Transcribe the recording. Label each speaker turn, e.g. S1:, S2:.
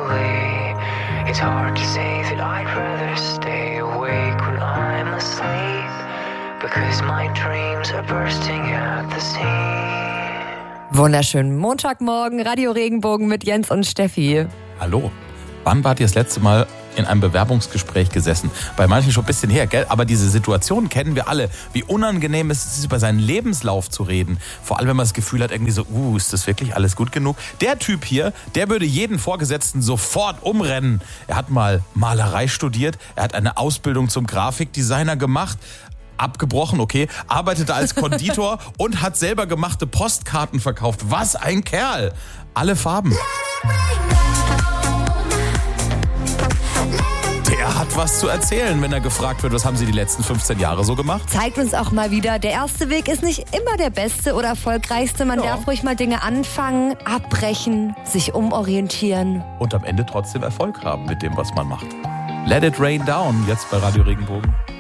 S1: away. It's hard to say that I'd rather stay awake when I'm asleep, because my dreams are bursting at the seams.
S2: Wunderschönen Montagmorgen, Radio Regenbogen mit Jens und Steffi.
S3: Hallo. Wann wart ihr das letzte Mal in einem Bewerbungsgespräch gesessen? Bei manchen schon ein bisschen her, gell? Aber diese Situation kennen wir alle. Wie unangenehm es ist, über seinen Lebenslauf zu reden. Vor allem, wenn man das Gefühl hat, irgendwie so, ist das wirklich alles gut genug? Der Typ hier, der würde jeden Vorgesetzten sofort umrennen. Er hat mal Malerei studiert, er hat eine Ausbildung zum Grafikdesigner gemacht, abgebrochen, okay, arbeitete als Konditor und hat selber gemachte Postkarten verkauft. Was ein Kerl! Alle Farben. Er hat was zu erzählen, wenn er gefragt wird, was haben Sie die letzten 15 Jahre so gemacht?
S2: Zeigt uns auch mal wieder, der erste Weg ist nicht immer der beste oder erfolgreichste. Man darf ruhig mal Dinge anfangen, abbrechen, sich umorientieren.
S3: Und am Ende trotzdem Erfolg haben mit dem, was man macht. Let it rain down, jetzt bei Radio Regenbogen.